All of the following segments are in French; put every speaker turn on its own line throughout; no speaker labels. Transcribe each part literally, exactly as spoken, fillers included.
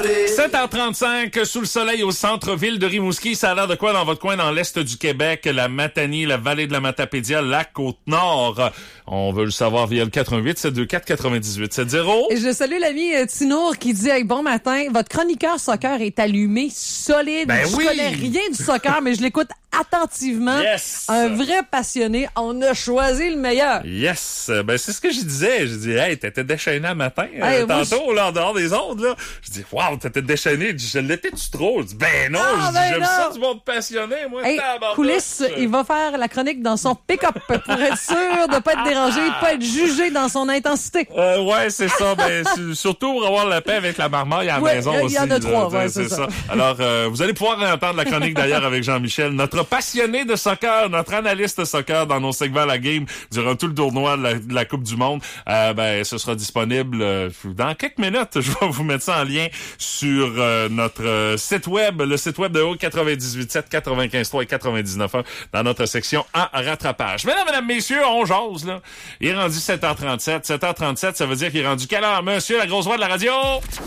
sept heures trente-cinq, sous le soleil au centre-ville de Rimouski. Ça a l'air de quoi dans votre coin, dans l'est du Québec? La Matanie, la vallée de la Matapédia, la Côte-Nord. On veut le savoir via le quatre un huit sept deux quatre quatre-vingt-dix-huit soixante.
Et je salue l'ami euh, Tinour qui dit hey, bon matin, votre chroniqueur soccer est allumé, solide.
Ben
je
oui.
connais rien du soccer, mais je l'écoute attentivement.
Yes.
Un vrai passionné. On a choisi le meilleur.
Yes! Ben, c'est ce que je disais. Je dis, hey, t'étais déchaîné un matin,
Hey,
euh,
moi,
tantôt, là, en dehors des ondes, là. Je dis, wow, t'étais déchaîné. Je dis, je l'étais-tu trop? Je dis, ben non,
Ah,
je dis,
ben
j'aime
non.
ça du monde passionné, moi,
Hey,
tabarnak.
coulisses, il va faire la chronique dans son pick-up pour être sûr de pas être dérangé, de pas être jugé dans son intensité.
Euh, ouais, c'est ça. Ben, su- surtout pour avoir la paix avec la marmaille à la
Ouais,
maison
il y
aussi.
en a
là.
trois, ouais,
c'est,
c'est
ça.
ça.
Alors, euh, vous allez pouvoir entendre la chronique d'ailleurs avec Jean-Michel, notre passionné de soccer, notre analyste soccer dans nos segments La Game durant tout le tournoi de la, de la Coupe du Monde. Euh, ben, ce sera disponible euh, dans quelques minutes. Je vais vous mettre ça en lien sur euh, notre euh, site web, le site web de haut quatre-vingt-dix-huit sept, quatre-vingt-quinze trois et quatre-vingt-dix-neuf un dans notre section en rattrapage. Mesdames, mesdames, messieurs, on jase, là. Il est rendu sept heures trente-sept. sept heures trente-sept, ça veut dire qu'il est rendu quelle heure, monsieur, la grosse voix de la radio?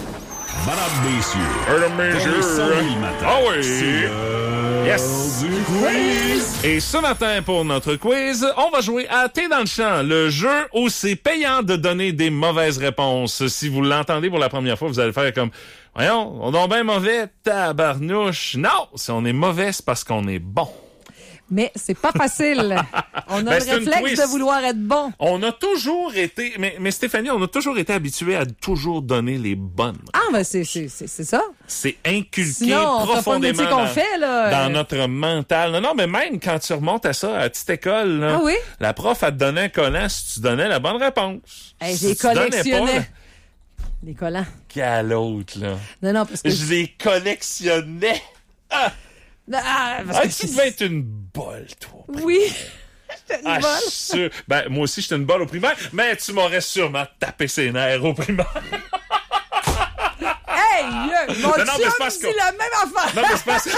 Madame, messieurs.
Mesdames, messieurs. Ah oui.
C'est
Yes.
du quiz.
Et ce matin, pour notre quiz, on va jouer à T'es dans le champ, le jeu où c'est payant de donner des mauvaises réponses. Si vous l'entendez pour la première fois, vous allez faire comme, voyons, on est bien mauvais, tabarnouche. Non, si on est mauvais, c'est parce qu'on est bon.
Mais c'est pas facile. On a
Ben,
le
c'est une
réflexe
twist.
de vouloir être bon.
On a toujours été, mais, mais Stéphanie, on a toujours été habitués à toujours donner les bonnes.
Ah, ben c'est, c'est, c'est, c'est ça.
C'est inculqué
Sinon, on fait pas le
profondément
métier qu'on
dans,
fait, là.
dans notre mental. Non, non, mais même quand tu remontes à ça, à la petite école, là,
Ah oui?
la prof, elle te donnait un collant si tu donnais la bonne réponse.
Hey,
Si
j'ai
tu donnais
collectionné.
pas, là,
Les collants.
qu'à l'autre, là.
Non, non, parce que...
Je les collectionnais. Ah,
Ah, parce
ah,
que
tu
c'est-
devais être une bolle, toi.
Oui. J'étais une
Ah,
bolle.
je suis sûr. Ben, moi aussi, j'étais une bolle au primaire, mais tu m'aurais sûrement tapé ses nerfs au primaire.
Hey, euh, mon
Non, non, mais
chum
c'est parce
dit
que-
la même affaire.
Non, mais c'est parce que...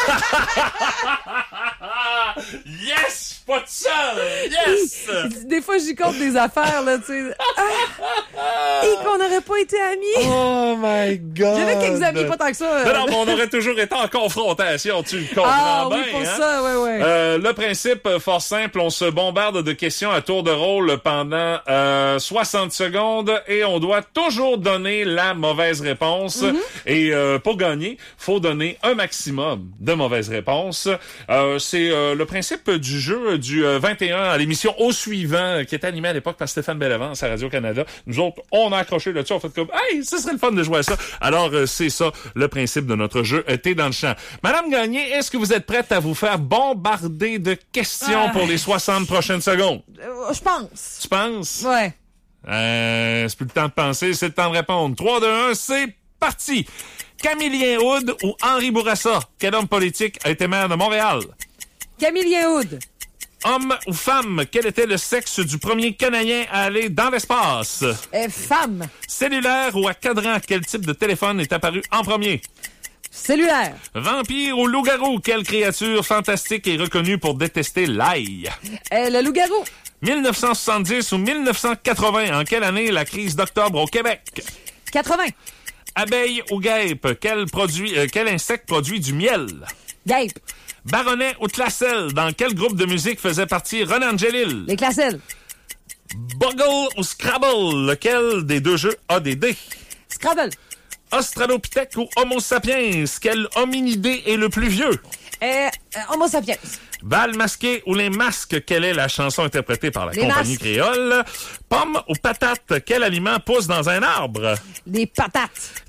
Yes! Je suis pas de seul! Yes!
Des fois, j'y compte des affaires, là, tu sais. Ah, et qu'on n'aurait pas été amis.
Oh my God!
J'avais quelques amis, pas tant que ça.
Non, non, mais on aurait toujours été en confrontation, tu le comprends
Ah
bien.
oui, pour
hein?
ça, ouais, ouais.
Euh, le principe, euh, fort simple, on se bombarde de questions à tour de rôle pendant euh, soixante secondes et on doit toujours donner la mauvaise réponse.
Mm-hmm.
Et euh, pour gagner, faut donner un maximum de mauvaises réponses. Euh, c'est euh, le principe du jeu du euh, vingt et un à l'émission Au Suivant, euh, qui était animée à l'époque par Stéphane Bellavance à Radio-Canada. Nous autres, on a accroché là-dessus, on fait comme « Hey, ce serait le fun de jouer à ça! » Alors, euh, c'est ça, le principe de notre jeu. Euh, T'es dans le champ. Madame Gagné, est-ce que vous êtes prête à vous faire bombarder de questions
Ah.
pour les soixante prochaines secondes?
Euh, Je pense.
Tu penses?
Ouais.
Euh, c'est plus le temps de penser, c'est le temps de répondre. trois, deux, un, c'est parti! Camillien Hood ou Henri Bourassa? Quel homme politique a été maire de Montréal?
Camille Hood.
Homme ou femme? Quel était le sexe du premier Canadien à aller dans l'espace?
Euh, femme.
Cellulaire ou à cadran? Quel type de téléphone est apparu en premier?
Cellulaire.
Vampire ou loup-garou? Quelle créature fantastique est reconnue pour détester l'ail?
Euh, le loup-garou.
dix-neuf cent soixante-dix ou dix-neuf cent quatre-vingts? En quelle année la crise d'octobre au Québec?
quatre-vingts.
Abeille ou guêpe? Quel produit, euh, quel insecte produit du miel?
Gape.
Baronnet ou Classel? Dans quel groupe de musique faisait partie Renan Angelil?
Les Classels.
Boggle ou Scrabble? Lequel des deux jeux a des dés?
Scrabble.
Australopithèque ou Homo sapiens? Quel hominidé est le plus vieux?
Euh, euh, Homo sapiens.
Bal masqué ou les masques? Quelle est la chanson interprétée par la
Les
compagnie
masques.
créole? Pomme ou patate? Quel aliment pousse dans un arbre?
Les patates.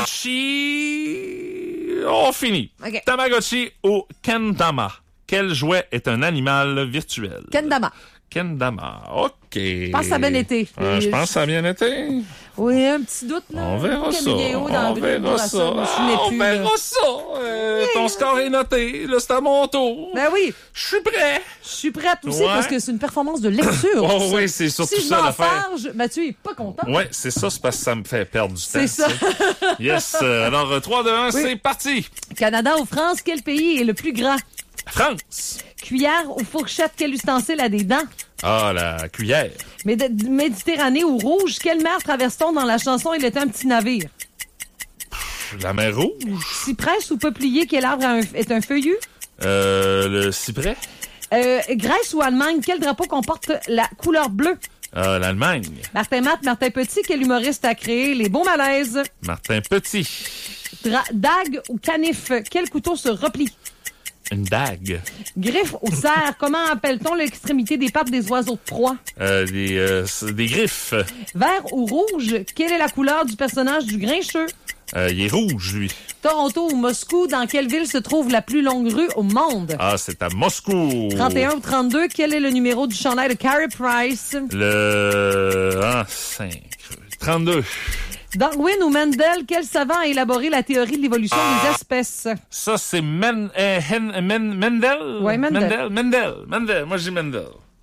Tamagotchi... On finit.
Ok.
Tamagotchi ou Kendama? Quel jouet est un animal virtuel?
Kendama.
Kendama. OK. Je
pense que ça a bien été.
je pense que ça a bien été.
Oui, un petit doute, là.
On verra ça.
Camille Hood dans
On
le
verra
Bourassa,
ça.
je me
Ah,
souvenais
on
plus, là.
verra ça. Euh, ton score est noté. Là, c'est à mon tour.
Ben oui,
Je suis prêt.
je suis prête aussi
Ouais.
parce que c'est une performance de lecture.
Oh
ça.
oui, c'est surtout
si je
ça
m'en
l'affaire.
farge, Mathieu est pas content.
Ouais, c'est ça, c'est parce que ça me fait perdre du temps.
C'est ça.
tu sais. Yes. euh, alors, euh, trois, deux, un, c'est parti.
Canada ou France, quel pays est le plus grand?
France.
Cuillère ou fourchette, quel ustensile a des dents?
Ah, la cuillère.
Méd- Méditerranée ou rouge, quelle mer traverse-t-on dans la chanson Il était un petit navire?
La mer Rouge.
Cyprès ou peuplier, quel arbre a un- est un feuillu?
Euh, le cyprès.
Euh, Grèce ou Allemagne, quel drapeau comporte la couleur bleue?
Euh, L'Allemagne.
Martin Matt, Martin Petit, quel humoriste a créé les beaux malaises?
Martin Petit.
Dra- dague ou canif, quel couteau se replie?
Une dague.
Griffe ou cerf, comment appelle-t-on l'extrémité des pattes des oiseaux de proie?
Euh, des, euh, des griffes.
Vert ou rouge, quelle est la couleur du personnage du Grincheux?
Euh, il est rouge, lui.
Toronto ou Moscou, dans quelle ville se trouve la plus longue rue au monde?
Ah, c'est à Moscou.
trente et un ou trente-deux, quel est le numéro du chandail de Carey Price?
Le... Ah, cinq. trente-deux.
Darwin ou Mendel, quel savant a élaboré la théorie de l'évolution des espèces?
Ça, c'est Men, euh, Hen- Men- Mendel?
Ouais, Mendel.
Mendel. Mendel. Mendel. Moi, je dis Mendel.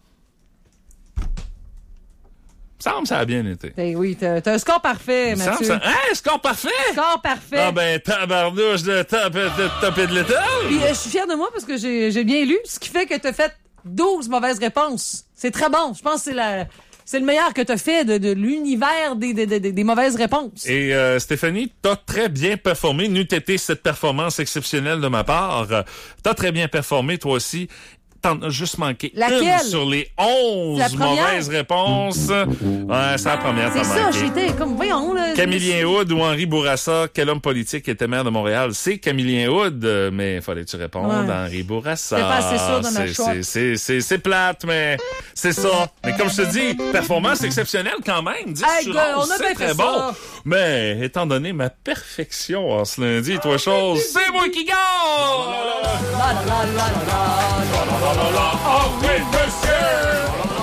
Il me semble que ça a bien été.
Ben oui, t'as, t'as un score parfait,
Il me semble
Mathieu.
ça... Hein, score parfait!
Score parfait.
Ah ben, tabarnouche de top de, top et de l'état!
Puis euh, je suis fière de moi parce que j'ai, j'ai bien lu, ce qui fait que t'as fait douze mauvaises réponses. C'est très bon. Je pense que c'est la... C'est le meilleur que t'as fait de, de l'univers des, des, des, des mauvaises réponses.
Et euh, Stéphanie, t'as très bien performé. N'eût été cette performance exceptionnelle de ma part. Euh, T'as très bien performé, toi aussi. T'en as juste manqué
Laquelle?
une sur les onze
La première?
mauvaises réponses. Ouais, c'est la première,
C'est
t'as
ça,
manqué.
j'étais comme, voyons, là.
Camillien Hood ou Henri Bourassa, quel homme politique était maire de Montréal? C'est Camillien Hood, euh, mais fallait tu répondre
Ouais.
Henri Bourassa.
C'était pas assez sûr de ma
C'est-
choix.
c'est- C'est c'est- c'est plate, mais c'est ça. Mais comme je te dis, performance exceptionnelle quand même. dix
Hey,
sur
gars,
onze,
on a
c'est
bien
très
fait
bon.
ça.
Mais étant donné ma perfection en ce lundi, toi chose, c'est moi qui gagne!
La, la, la, la, la, la.
Oh oui, monsieur!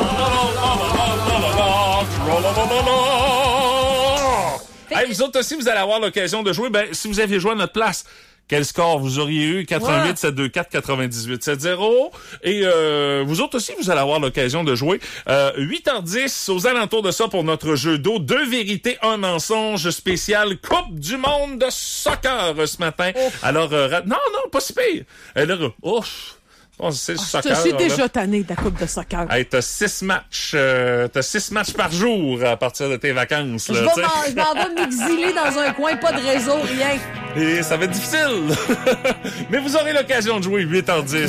Hey, vous autres aussi, vous allez avoir l'occasion de jouer. Ben, si vous aviez joué à notre place, quel score vous auriez eu? quatre-vingt-huit sept deux quatre quatre-vingt-dix-huit sept zéro. Et euh, vous autres aussi, vous allez avoir l'occasion de jouer. Euh, huit heures dix, aux alentours de ça pour notre jeu d'eau. Deux vérités, un mensonge spécial Coupe du monde de soccer euh, ce matin.
Ouf.
Alors, euh, ra- non, non, pas si pire. Alors, ouf. Oh, c'est le
Je
soccer.
suis
là.
déjà tanné de la coupe de soccer.
Hey, t'as six matchs, euh, t'as six matchs par jour à partir de tes vacances,
Je
là,
vais
tu sais.
m'en, je m'en vais m'exiler dans un coin, pas de réseau, rien.
Et ça va être difficile. Mais vous aurez l'occasion de jouer huit heures dix